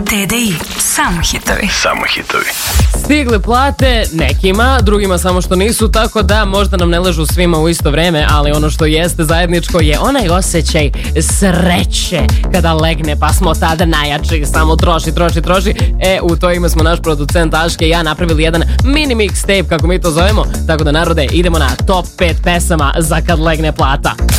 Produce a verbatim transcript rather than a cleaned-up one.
T D I, samo hitovi. Samo hitovi. Stigle plate nekima, drugima samo što nisu, tako da možda nam ne ležu svima u isto vreme, ali ono što jeste zajedničko je onaj osjećaj sreće kada legne, pa smo tada najjači, samo troši, troši, troši. E, u to ime smo naš producent Aške i ja napravili jedan mini mixtape, kako mi to zovemo, tako da narode, idemo na top pet pesama za kad legne plata.